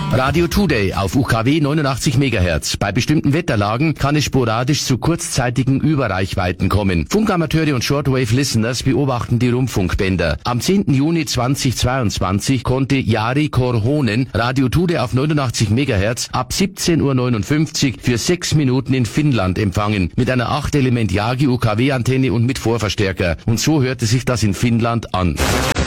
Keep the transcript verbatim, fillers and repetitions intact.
Radio Today auf U K W neunundachtzig Megahertz. Bei bestimmten Wetterlagen kann es sporadisch zu kurzzeitigen Überreichweiten kommen. Funkamateure und Shortwave-Listeners beobachten die Rundfunkbänder. Am zehnten Juni zweitausendzweiundzwanzig konnte Jari Korhonen Radio Today auf neunundachtzig Megahertz ab siebzehn Uhr neunundfünfzig für sechs Minuten in Finnland empfangen. Mit einer acht Element Yagi U K W-Antenne und mit Vorverstärker. Und so hörte sich das in Finnland an.